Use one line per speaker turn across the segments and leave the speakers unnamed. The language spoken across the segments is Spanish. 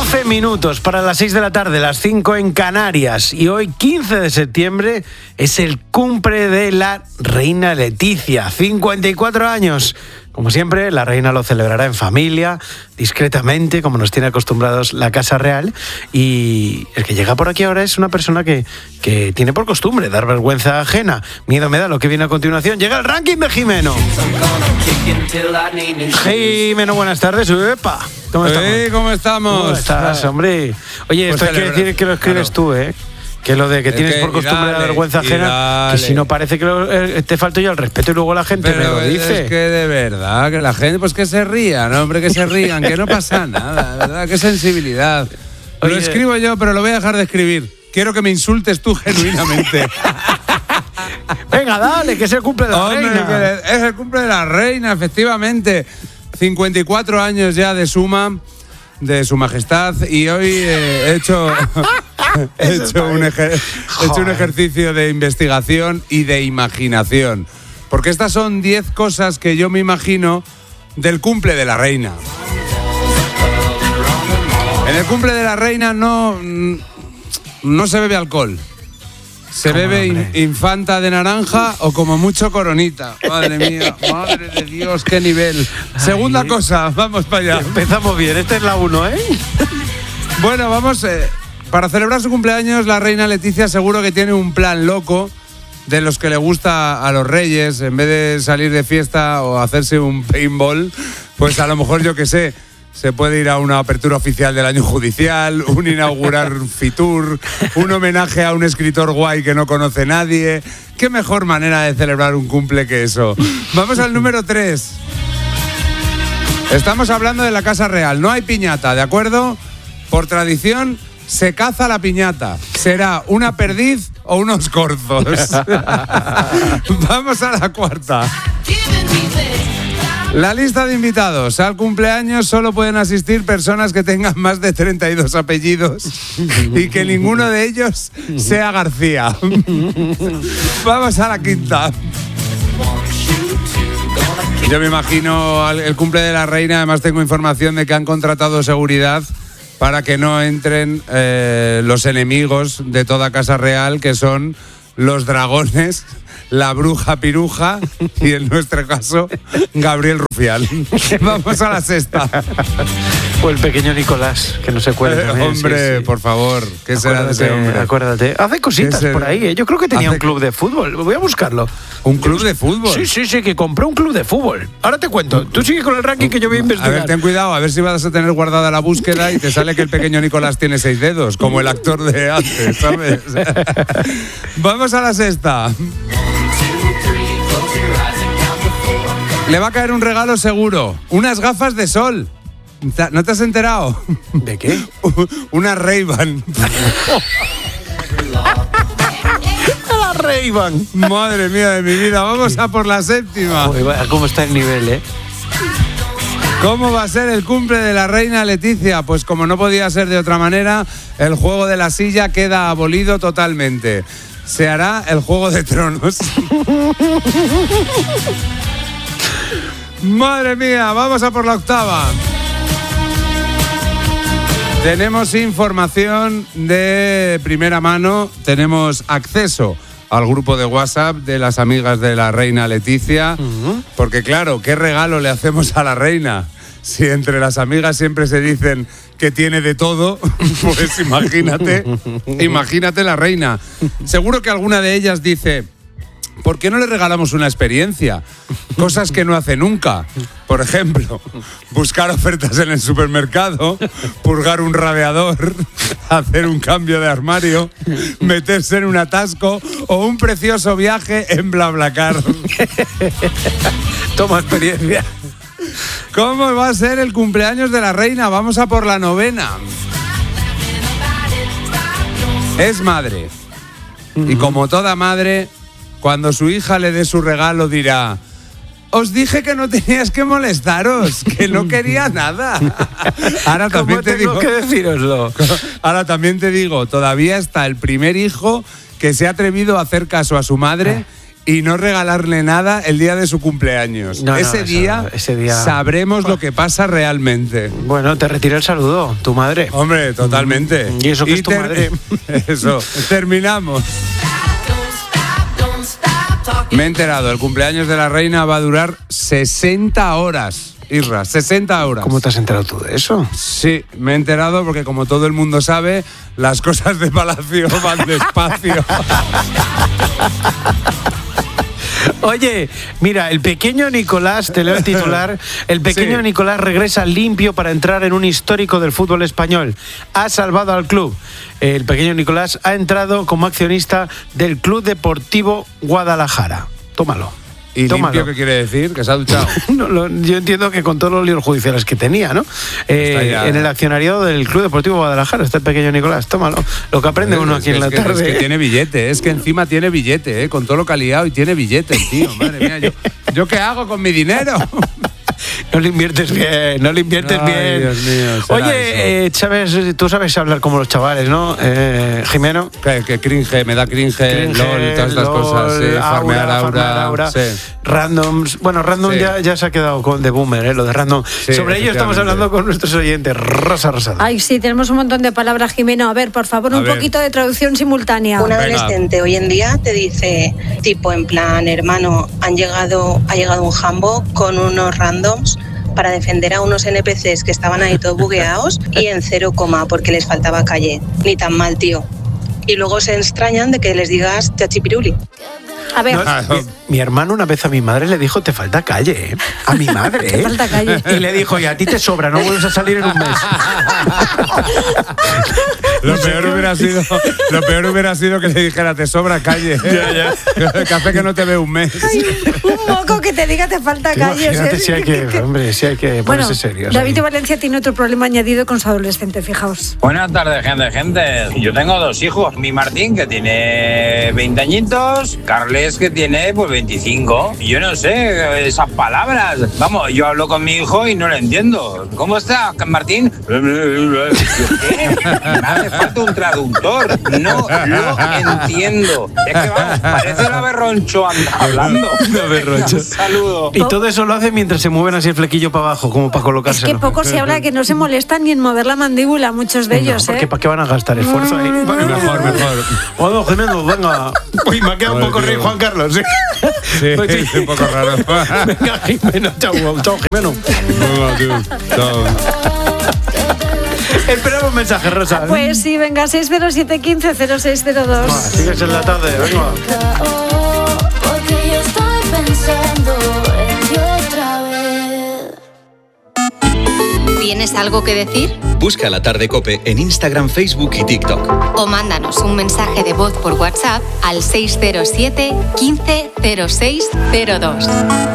12 minutos para las 6 de la tarde, las 5 en Canarias. Y hoy, 15 de septiembre, es el cumple de la reina Letizia, 54 años. Como siempre, la reina lo celebrará en familia, discretamente, como nos tiene acostumbrados la Casa Real. Y el que llega por aquí ahora es una persona que tiene por costumbre dar vergüenza ajena. Miedo me da lo que viene a continuación. Llega el ranking de Jimeno. Jimeno, buenas tardes. ¡Epa! ¿Cómo estamos?
¿Cómo estamos?
¿Cómo estás, hombre? Oye,
Pues
esto hay que decir que lo escribes tú, ¿eh? Que lo de que tienes por costumbre la vergüenza ajena, que si no parece que te falto yo al respeto y luego la gente me lo dice.
Es que de verdad, que la gente, pues que se rían, hombre, que se rían, que no pasa nada, ¿verdad? Qué sensibilidad. Lo escribo yo, pero lo voy a dejar de escribir. Quiero que me insultes tú genuinamente.
Venga, dale, que es el cumple de la reina.
Es el cumple de la reina, efectivamente. 54 años ya de su majestad, y hoy he hecho un ejercicio de investigación y de imaginación. Porque estas son 10 cosas que yo me imagino del cumple de la reina. En el cumple de la reina no se bebe alcohol. Se bebe infanta de naranja o como mucho coronita. Madre mía, madre de Dios, qué nivel. Segunda cosa, vamos para allá.
Empezamos bien, esta es la 1, ¿eh?
Bueno, vamos, para celebrar su cumpleaños, la reina Letizia seguro que tiene un plan loco de los que le gusta a los reyes. En vez de salir de fiesta o hacerse un paintball, pues a lo mejor, yo qué sé, se puede ir a una apertura oficial del año judicial, un inaugurar Fitur, un homenaje a un escritor guay que no conoce nadie. ¿Qué mejor manera de celebrar un cumple que eso? Vamos al número 3. Estamos hablando de la Casa Real. No hay piñata, ¿de acuerdo? Por tradición, se caza la piñata. Será una perdiz o unos corzos. Vamos a la 4. La lista de invitados. Al cumpleaños solo pueden asistir personas que tengan más de 32 apellidos y que ninguno de ellos sea García. Vamos a la 5. Yo me imagino el cumple de la reina. Además tengo información de que han contratado seguridad para que no entren los enemigos de toda Casa Real, que son los dragones, la bruja Piruja y, en nuestro caso, Gabriel Rufián. Vamos a la 6.
O el pequeño Nicolás, que no se cuelga.
Hombre, sí. Por favor, ¿qué será de ese hombre?
Acuérdate. Hace cositas por ahí, ¿eh? Yo creo que tenía un club de fútbol. Voy a buscarlo.
¿Un club de fútbol?
Sí, que compró un club de fútbol. Ahora te cuento. Tú sigue con el ranking que yo voy a investigar.
A ver, ten cuidado, a ver si vas a tener guardada la búsqueda y te sale que el pequeño Nicolás tiene 6 dedos, como el actor de antes, ¿sabes? Vamos a la 6. Le va a caer un regalo seguro. Unas gafas de sol. ¿No te has enterado?
¿De qué?
Una Ray-Ban.
La Ray-Ban.
Madre mía de mi vida. Vamos a por la 7.
¿Cómo está el nivel, eh?
¿Cómo va a ser el cumple de la reina Letizia? Pues como no podía ser de otra manera, el juego de la silla queda abolido totalmente. Se hará el Juego de Tronos. Madre mía, vamos a por la 8. Tenemos información de primera mano, tenemos acceso al grupo de WhatsApp de las amigas de la reina Letizia, porque claro, ¿qué regalo le hacemos a la reina? Si entre las amigas siempre se dicen que tiene de todo, pues imagínate la reina. Seguro que alguna de ellas dice: ¿por qué no le regalamos una experiencia? Cosas que no hace nunca. Por ejemplo, buscar ofertas en el supermercado, purgar un radiador, hacer un cambio de armario, meterse en un atasco o un precioso viaje en BlaBlaCar.
Toma experiencia.
¿Cómo va a ser el cumpleaños de la reina? Vamos a por la 9. Es madre. Y como toda madre, cuando su hija le dé su regalo dirá: os dije que no tenías que molestaros, que no quería nada. Ahora también te digo
que decíroslo.
Ahora también te digo, todavía está el primer hijo que se ha atrevido a hacer caso a su madre y no regalarle nada el día de su cumpleaños. Ese día sabremos lo que pasa realmente.
Bueno, te retiré el saludo, tu madre.
Hombre, totalmente.
Y eso que es tu madre.
Eso, terminamos. Me he enterado, el cumpleaños de la reina va a durar 60 horas. Isra, 60 horas.
¿Cómo te has enterado tú de eso?
Sí, me he enterado porque como todo el mundo sabe, las cosas de Palacio van despacio.
Oye, mira, el pequeño Nicolás, te leo el titular, el pequeño Nicolás regresa limpio para entrar en un histórico del fútbol español. Ha salvado al club. El pequeño Nicolás ha entrado como accionista del Club Deportivo Guadalajara. Tómalo.
¿Y limpio qué quiere decir? ¿Que se ha duchado?
Yo entiendo que con todos los líos judiciales que tenía, ¿no? En el accionariado del Club Deportivo Guadalajara está el pequeño Nicolás. Tómalo. Lo que aprende uno aquí en la tarde.
Es que tiene billete, es que encima tiene billete, con todo lo que ha liado y tiene billete, tío. Madre mía, ¿yo qué hago con mi dinero?
No lo inviertes bien, no lo inviertes bien.
Dios mío,
oye, tú sabes hablar como los chavales, ¿no? Jimeno.
Que cringe, me da cringe, LOL, todas estas cosas. Sí, farmear aura. Sí.
Randoms. Bueno, random ya se ha quedado de boomer, lo de random. Sí, sobre ello estamos hablando con nuestros oyentes. Rosa Rosada.
Ay, sí, tenemos un montón de palabras, Jimeno. A ver, por favor, un poquito de traducción simultánea.
Un adolescente hoy en día te dice, tipo en plan, hermano, ha llegado un jambo con unos randoms para defender a unos NPCs que estaban ahí todos bugueados y en 0, porque les faltaba calle. Ni tan mal, tío. Y luego se extrañan de que les digas chachipiruli.
A ver.
Mi hermano una vez a mi madre le dijo, te falta calle, ¿eh? A mi madre, ¿eh?
Te falta calle.
Y le dijo, y a ti te sobra, no vuelves a salir en un mes.
Lo peor hubiera sido que le dijera, te sobra calle. Ya. Café que no te ve un mes.
Ay, un moco que te diga, te falta calle.
Imagínate si hay que ponerse serio.
David de Valencia tiene otro problema añadido con su adolescente, fijaos.
Buenas tardes, gente. Yo tengo 2 hijos. Mi Martín, que tiene 20 añitos, Carles, que tiene 25. Y yo no sé esas palabras. Vamos, yo hablo con mi hijo y no lo entiendo. ¿Cómo está, Martín? ¿Qué? Me hace falta un traductor. No lo entiendo. Es que vamos, parece el aberroncho hablando. Un saludo.
Y todo eso lo hace mientras se mueven así el flequillo para abajo, como para colocárselo.
Es que poco se habla que no se molestan ni en mover la mandíbula, muchos de ellos,
porque ¿para qué van a gastar esfuerzo ahí?
Mejor.
Bueno, Jimeno, venga. Uy, me ha quedado un poco rey Juan Carlos, ¿eh?
Sí, pues sí, es un poco raro.
Venga, Jimeno, chao, Jimeno.
Chao.
Esperamos mensajes, Rosa.
Pues sí, venga, 607-15-0602.
Sigues en la tarde, venga.
Porque yo estoy pensando en ti otra vez.
¿Tienes algo que decir?
Busca La Tarde COPE en Instagram, Facebook y TikTok.
O mándanos un mensaje de voz por WhatsApp al 607 15 06 02.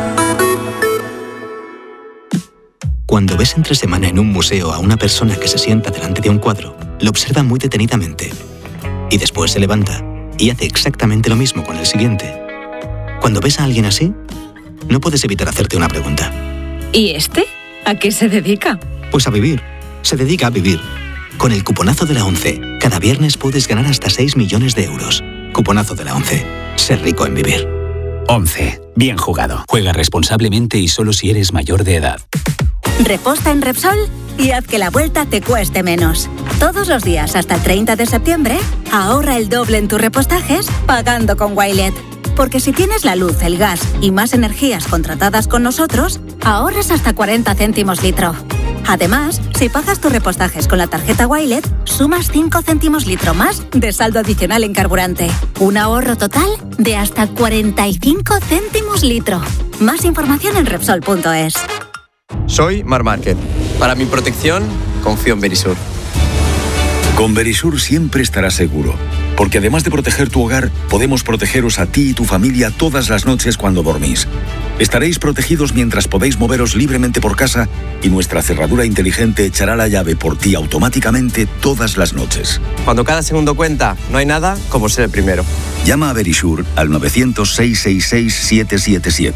Cuando ves entre semana en un museo a una persona que se sienta delante de un cuadro, lo observa muy detenidamente y después se levanta y hace exactamente lo mismo con el siguiente. Cuando ves a alguien así, no puedes evitar hacerte una pregunta.
¿Y este? ¿A qué se dedica?
Pues a vivir. Se dedica a vivir. Con el cuponazo de la 11, cada viernes puedes ganar hasta 6 millones de euros. Cuponazo de la 11. Ser rico en vivir.
11. Bien jugado. Juega responsablemente y solo si eres mayor de edad.
Reposta en Repsol y haz que la vuelta te cueste menos. Todos los días hasta el 30 de septiembre, ahorra el doble en tus repostajes pagando con Wilet. Porque si tienes la luz, el gas y más energías contratadas con nosotros, ahorras hasta 40 céntimos litro. Además, si pagas tus repostajes con la tarjeta Wilet, sumas 5 céntimos litro más de saldo adicional en carburante. Un ahorro total de hasta 45 céntimos litro. Más información en Repsol.es.
Soy Mar Márquez. Para mi protección, confío en Verisur.
Con Verisur siempre estarás seguro, porque además de proteger tu hogar, podemos protegeros a ti y tu familia todas las noches cuando dormís. Estaréis protegidos mientras podéis moveros libremente por casa y nuestra cerradura inteligente echará la llave por ti automáticamente todas las noches.
Cuando cada segundo cuenta, no hay nada como ser el primero.
Llama a Verisur al 900-666-777.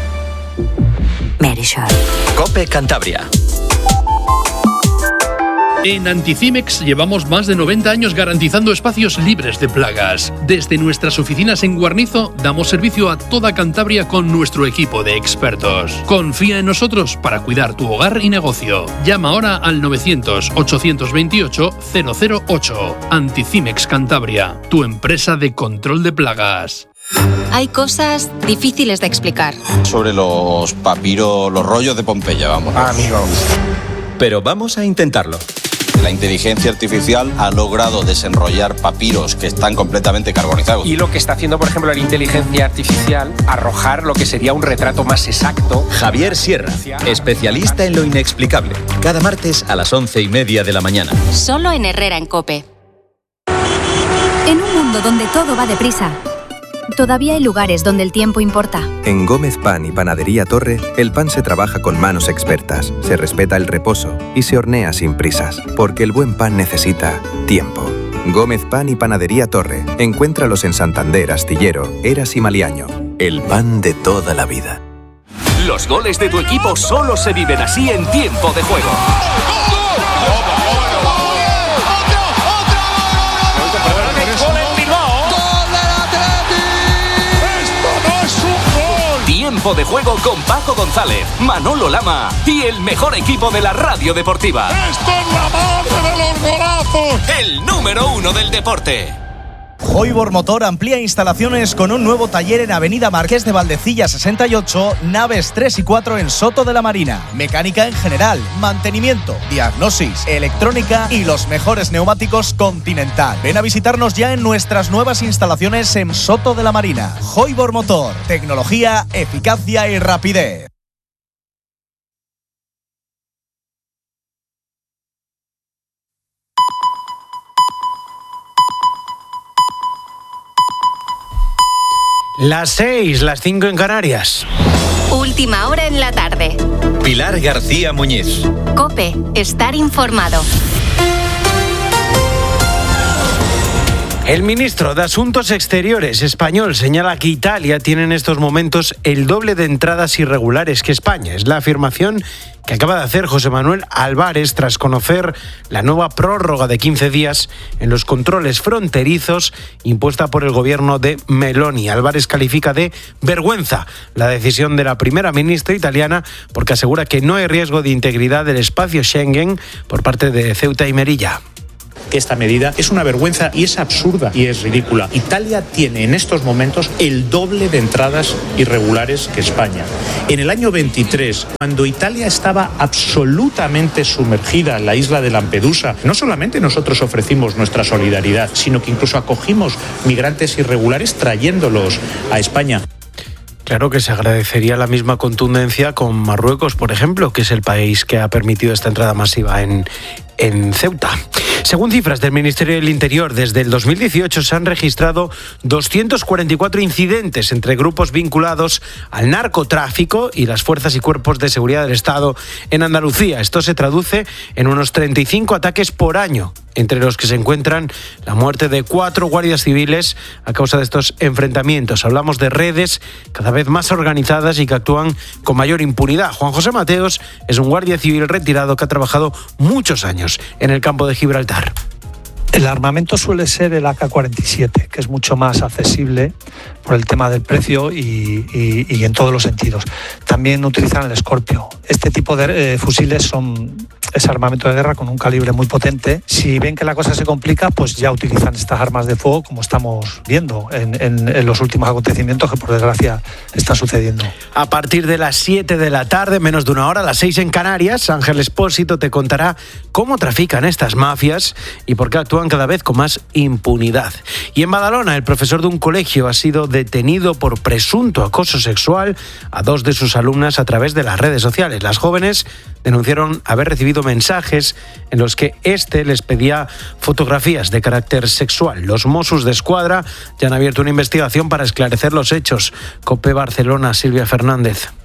Verisur.
COPE Cantabria.
En Anticimex llevamos más de 90 años garantizando espacios libres de plagas. Desde nuestras oficinas en Guarnizo damos servicio a toda Cantabria con nuestro equipo de expertos. Confía en nosotros para cuidar tu hogar y negocio. Llama ahora al 900-828-008. Anticimex Cantabria, tu empresa de control de plagas.
Hay cosas difíciles de explicar.
Sobre los papiros, los rollos de Pompeya, vamos.
Amigo. Pero vamos a intentarlo.
La inteligencia artificial ha logrado desenrollar papiros que están completamente carbonizados.
Y lo que está haciendo, por ejemplo, la inteligencia artificial, arrojar lo que sería un retrato más exacto.
Javier Sierra, especialista en lo inexplicable. Cada martes a las 11:30 de la mañana.
Solo en Herrera en COPE.
En un mundo donde todo va deprisa, todavía hay lugares donde el tiempo importa.
En Gómez Pan y Panadería Torre, el pan se trabaja con manos expertas, se respeta el reposo y se hornea sin prisas, porque el buen pan necesita tiempo. Gómez Pan y Panadería Torre. Encuéntralos en Santander, Astillero, Eras y Maliaño. El pan de toda la vida.
Los goles de tu equipo solo se viven así en tiempo de juego. Tiempo de juego con Paco González, Manolo Lama y el mejor equipo de la radio deportiva.
¡Esto es la madre de los golazos!
El número 1 del deporte.
Hoibor Motor amplía instalaciones con un nuevo taller en Avenida Marqués de Valdecilla 68, naves 3 y 4 en Soto de la Marina. Mecánica en general, mantenimiento, diagnosis, electrónica y los mejores neumáticos Continental. Ven a visitarnos ya en nuestras nuevas instalaciones en Soto de la Marina. Hoibor Motor, tecnología, eficacia y rapidez.
Las 6, las 5 en Canarias.
Última hora en la tarde.
Pilar García Muñiz.
COPE, estar informado.
El ministro de Asuntos Exteriores español señala que Italia tiene en estos momentos el doble de entradas irregulares que España. Es la afirmación que acaba de hacer José Manuel Álvarez tras conocer la nueva prórroga de 15 días en los controles fronterizos impuesta por el gobierno de Meloni. Álvarez califica de vergüenza la decisión de la primera ministra italiana porque asegura que no hay riesgo de integridad del espacio Schengen por parte de Ceuta y Melilla.
Que esta medida es una vergüenza y es absurda y es ridícula. Italia tiene en estos momentos el doble de entradas irregulares que España. En el año 23, cuando Italia estaba absolutamente sumergida en la isla de Lampedusa, no solamente nosotros ofrecimos nuestra solidaridad, sino que incluso acogimos migrantes irregulares trayéndolos a España.
Claro que se agradecería la misma contundencia con Marruecos, por ejemplo, que es el país que ha permitido esta entrada masiva en Ceuta. Según cifras del Ministerio del Interior, desde el 2018 se han registrado 244 incidentes entre grupos vinculados al narcotráfico y las fuerzas y cuerpos de seguridad del Estado en Andalucía. Esto se traduce en unos 35 ataques por año, entre los que se encuentran la muerte de 4 guardias civiles a causa de estos enfrentamientos. Hablamos de redes cada vez más organizadas y que actúan con mayor impunidad. Juan José Mateos es un guardia civil retirado que ha trabajado muchos años en el campo de Gibraltar.
El armamento suele ser el AK-47, que es mucho más accesible por el tema del precio y en todos los sentidos. También utilizan el Scorpio. Este tipo de fusiles es armamento de guerra con un calibre muy potente. Si ven que la cosa se complica, pues ya utilizan estas armas de fuego, como estamos viendo en los últimos acontecimientos que por desgracia están sucediendo.
A partir de las 7 de la tarde, menos de una hora, a las 6 en Canarias, Ángel Espósito te contará cómo trafican estas mafias y por qué actúan cada vez con más impunidad. Y en Badalona, el profesor de un colegio ha sido detenido por presunto acoso sexual a 2 de sus alumnas a través de las redes sociales. Las jóvenes denunciaron haber recibido mensajes en los que este les pedía fotografías de carácter sexual. Los Mossos d'Esquadra ya han abierto una investigación para esclarecer los hechos. COPE Barcelona, Silvia Fernández.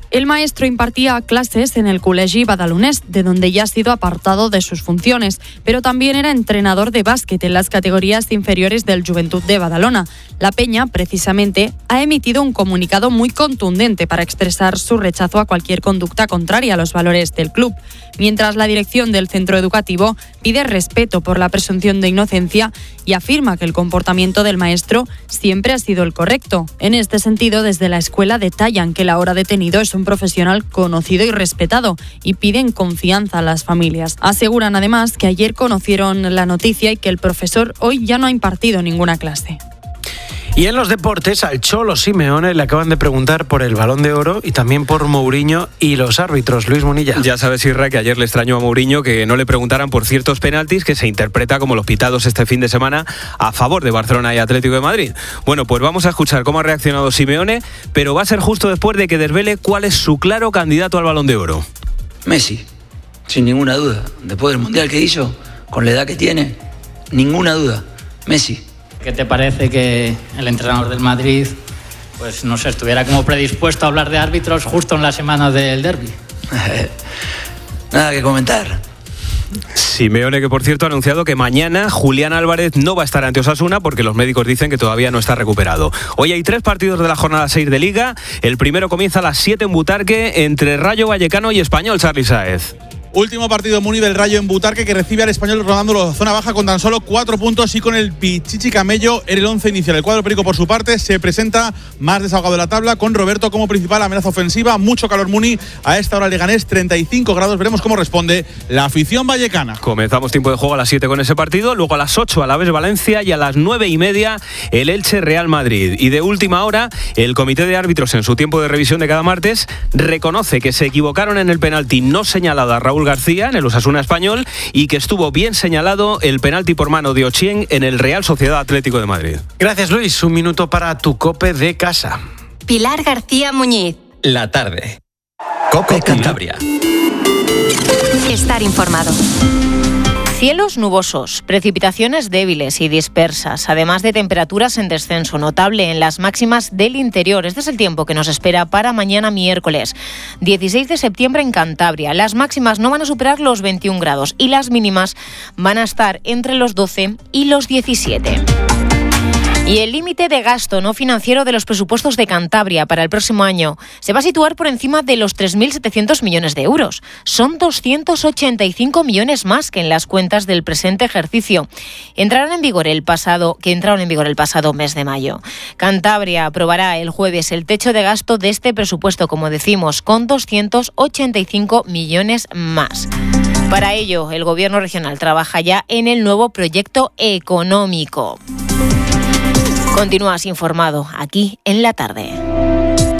El maestro impartía clases en el Col·legi Badalonés, de donde ya ha sido apartado de sus funciones, pero también era entrenador de básquet en las categorías inferiores del Joventut de Badalona. La Peña, precisamente, ha emitido un comunicado muy contundente para expresar su rechazo a cualquier conducta contraria a los valores del club, mientras la dirección del centro educativo pide respeto por la presunción de inocencia y afirma que el comportamiento del maestro siempre ha sido el correcto. En este sentido, desde la escuela detallan que el ahora detenido es un profesional conocido y respetado y piden confianza a las familias. Aseguran además que ayer conocieron la noticia y que el profesor hoy ya no ha impartido ninguna clase.
Y en los deportes, al Cholo Simeone le acaban de preguntar por el Balón de Oro y también por Mourinho y los árbitros. Luis Munilla.
Ya sabes, Isra, que ayer le extrañó a Mourinho que no le preguntaran por ciertos penaltis que se interpreta como los pitados este fin de semana a favor de Barcelona y Atlético de Madrid. Bueno, pues vamos a escuchar cómo ha reaccionado Simeone, pero va a ser justo después de que desvele cuál es su claro candidato al Balón de Oro.
Messi, sin ninguna duda. Después del Mundial que hizo, con la edad que tiene, ninguna duda. Messi.
¿Qué te parece que el entrenador del Madrid, pues no sé, estuviera como predispuesto a hablar de árbitros justo en la semana del derbi?
Nada que comentar.
Simeone, que por cierto ha anunciado que mañana Julián Álvarez no va a estar ante Osasuna porque los médicos dicen que todavía no está recuperado. Hoy hay 3 partidos de la jornada 6 de Liga. El primero comienza a las 7 en Butarque entre Rayo Vallecano y Español, Charly Sáez.
Último partido Muni del Rayo en Butarque, que recibe al Español rodándolo zona baja con tan solo 4 puntos y con el Pichichi Camello en el 11 inicial. El cuadro perico, por su parte, se presenta más desahogado de la tabla con Roberto como principal amenaza ofensiva. Mucho calor Muni. A esta hora Leganés, 35 grados. Veremos cómo responde la afición vallecana.
Comenzamos tiempo de juego a las 7 con ese partido. Luego a las 8 Alavés Valencia y a las 9:30 el Elche Real Madrid. Y de última hora, el comité de árbitros en su tiempo de revisión de cada martes reconoce que se equivocaron en el penalti no señalado a Raúl García en el Osasuna Español y que estuvo bien señalado el penalti por mano de Ochieng en el Real Sociedad Atlético de Madrid.
Gracias, Luis. Un minuto para tu COPE de casa.
Pilar García Muñiz.
La tarde. COPE Cantabria. Estar informado.
Cielos nubosos, precipitaciones débiles y dispersas, además de temperaturas en descenso notable en las máximas del interior. Este es el tiempo que nos espera para mañana miércoles, 16 de septiembre en Cantabria. Las máximas no van a superar los 21 grados y las mínimas van a estar entre los 12 y los 17. Y el límite de gasto no financiero de los presupuestos de Cantabria para el próximo año se va a situar por encima de los 3.700 millones de euros. Son 285 millones más que en las cuentas del presente ejercicio. Entraron en vigor el pasado mes de mayo. Cantabria aprobará el jueves el techo de gasto de este presupuesto, como decimos, con 285 millones más. Para ello, el Gobierno regional trabaja ya en el nuevo proyecto económico. Continúas informado aquí en La Tarde.